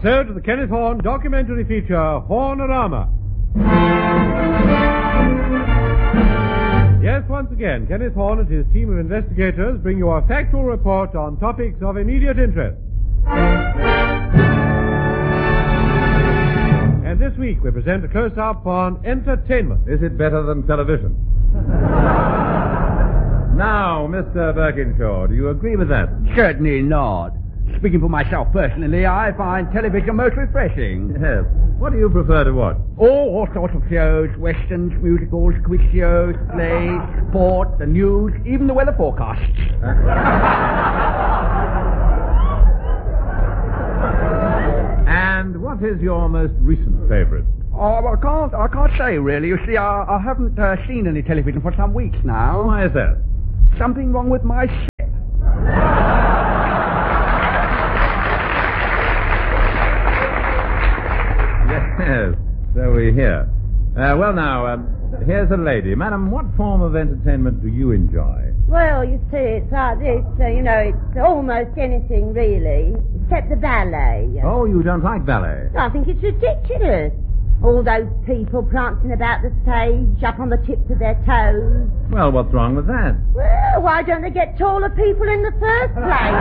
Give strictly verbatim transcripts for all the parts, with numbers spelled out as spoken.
so to the Kenneth Horne documentary feature, Hornorama. Yes, once again, Kenneth Horne and his team of investigators bring you a factual report on topics of immediate interest. And this week we present a close-up on entertainment. Is it better than television? Now, Mister Birkinshaw, do you agree with that? Certainly not. Speaking for myself personally, I find television most refreshing. Yes. What do you prefer to watch? Oh, all sorts of shows, westerns, musicals, quiz shows, plays, sport, the news, even the weather forecasts. And what is your most recent favorite? Oh, well, I can't, I can't say really. You see, I, I haven't uh, seen any television for some weeks now. Why is that? Something wrong with my ship. Yes, so we hear. Uh, well, now, um, here's a lady. Madam, what form of entertainment do you enjoy? Well, you see, it's like this, uh, you know, it's almost anything, really, except the ballet. Oh, you don't like ballet? I think it's ridiculous. All those people prancing about the stage, up on the tips of their toes. Well, what's wrong with that? Well, why don't they get taller people in the first place?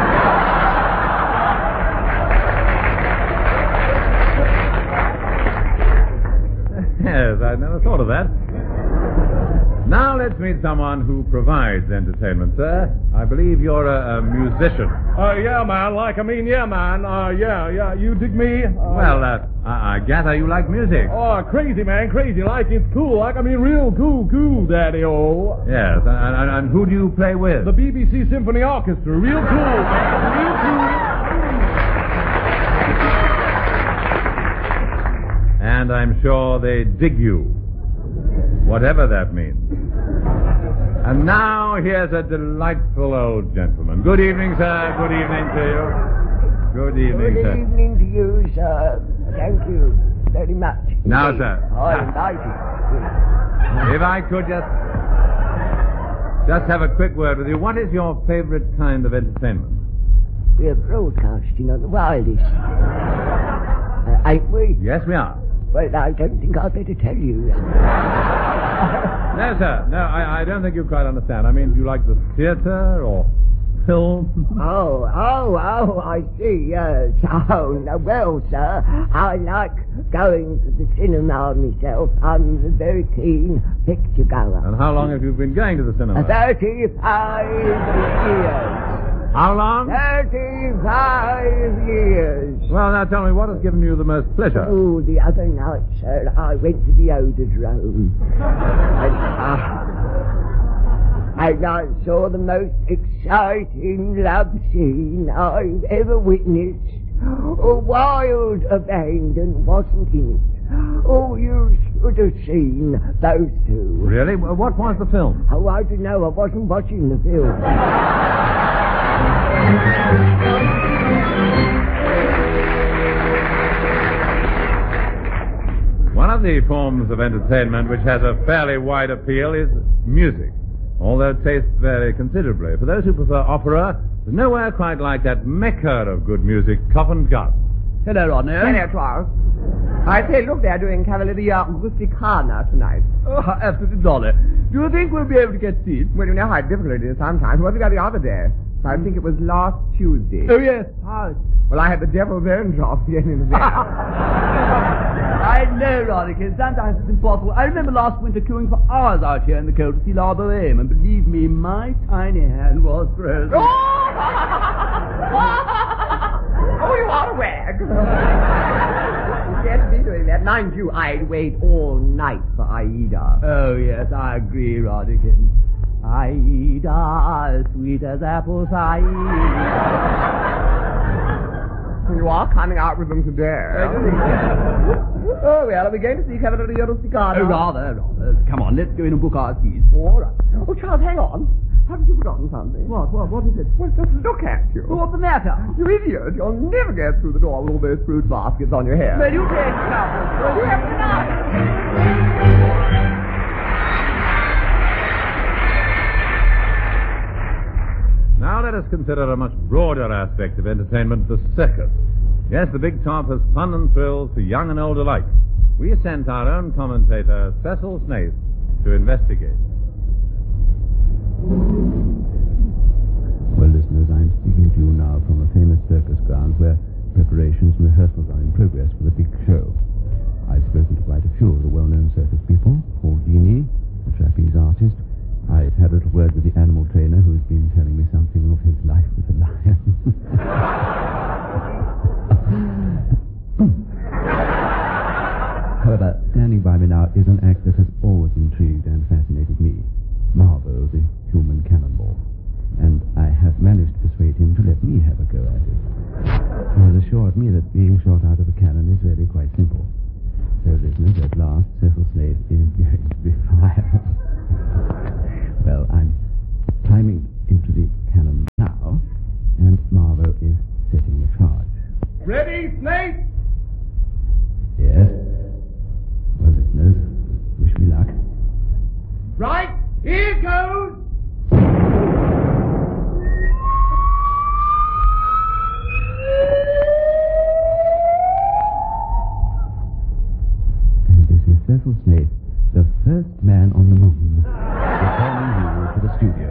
Yes, I never thought of that. Now let's meet someone who provides entertainment, sir. I believe you're a, a musician. Uh, yeah, man, like, I mean, yeah, man, uh, yeah, yeah, you dig me? Uh, well, uh, I, I gather you like music. Oh, crazy, man, crazy, like, it's cool, like, I mean, real cool, cool, daddy-o. Yes, and, and, and who do you play with? The B B C Symphony Orchestra, real cool, man, real cool. And I'm sure they dig you, whatever that means. And now here's a delightful old gentleman. Good evening, sir. Good evening to you. Good evening, Good sir. Good evening to you, sir. Thank you very much. Now, Indeed. sir. I invite you. If I could just just have a quick word with you. What is your favorite kind of entertainment? We're broadcasting on the wireless. Uh, ain't we? Yes, we are. Well, I don't think I'd better tell you. No, sir. No, I, I don't think you quite understand. I mean, do you like the theater or film? Oh, oh, oh, I see, yes. Oh, no, well, sir, I like going to the cinema myself. I'm a very keen picture goer. And how long have you been going to the cinema? Thirty-five years. How long? Thirty-five years. Well, now tell me, what has given you the most pleasure? Oh, the other night, sir, I went to the Ododrome. and, uh, and I saw the most exciting love scene I've ever witnessed. A wild abandon wasn't in it. Oh, you should have seen those two. Really? What was the film? Oh, I don't know. I wasn't watching the film. One of the forms of entertainment which has a fairly wide appeal is music, although tastes vary considerably. For those who prefer opera, there's nowhere quite like that mecca of good music, Covent Garden. Hello, Rodney. Hello, Charles. I say, look, they're doing Cavalleria Rusticana tonight. Oh, absolutely, Dolly. Do you think we'll be able to get seats? Well, you know how difficult it is sometimes. What did we got the other day? I think it was last Tuesday. Oh, yes. How? Well, I had the devil's own job getting in there. I know, Rodney. Sometimes it's impossible. I remember last winter queuing for hours out here in the cold to see La Boheme, and believe me, my tiny hand was frozen. Oh, oh you are a wag. You can't be doing that. Mind you, I'd wait all night for Aida. Oh, yes, I agree, Rodney. Aida, sweet as apple cider. You are coming out with them today. Oh, well, are we going to see Cavalleria Rusticana? Oh, rather, rather. Come on, let's go in and book our seats. All right. Oh, Charles, hang on. Haven't you forgotten something? What, what, what is it? Well, just look at you. What's the matter? You idiot. You'll never get through the door with all those fruit baskets on your head. Well, you take it now. Well, you have to not. Now let us consider a much broader aspect of entertainment, the circus. Yes, the Big Top has fun and thrills to young and old alike. We sent our own commentator, Cecil Snaith, to investigate. Well, listeners, I'm speaking to you now from a famous circus ground where preparations and rehearsals are in progress for the big show. I've spoken to quite a few of the well-known circus people, Paul Dini, the trapeze artist. I've had a little word with the animal trainer who's been telling me something of his life with a lion. However, standing by me now is an act that has always intrigued and fascinated me. Marvo, the human cannonball. And I have managed to persuade him to let me have a go at it. He has assured me that being shot out of a cannon is really quite simple. So, listeners, at last, Cecil Snaith is going to be fired. Well, I'm climbing into the cannon now, and Marvo is setting the charge. Ready, Snaith? Yes? Well, listeners, wish me luck. Right, here goes! And this is Cecil Snaith, the first man on the moon, returning you to the studio.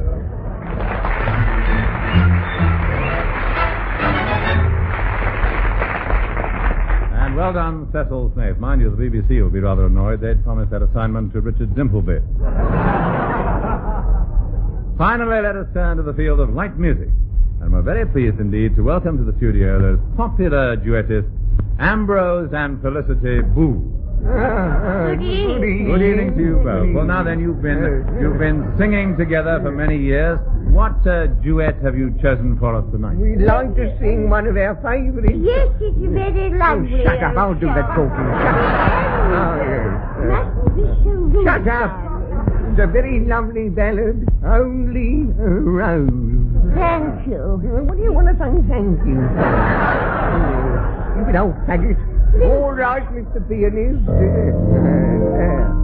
And well done, Cecil Snaith. Mind you, the B B C will be rather annoyed. They'd promised that assignment to Richard Dimpleby. Finally, let us turn to the field of light music. And we're very pleased indeed to welcome to the studio those popular duettists, Ambrose and Felicity Boo. Good evening. Good evening to you both. Well, now then, you've been you've been singing together for many years. What uh, duet have you chosen for us tonight? We'd like to sing one of our favourites. Yes, it's very lovely. Oh, shut up, I'll do the talking. Shut up. Oh, yes. Mustn't be so rude. Shut up. It's a very lovely ballad, Only a Rose. Thank you. What do you want to say thank you? You bit old faggot. All right, Mister Pianist. Uh, uh,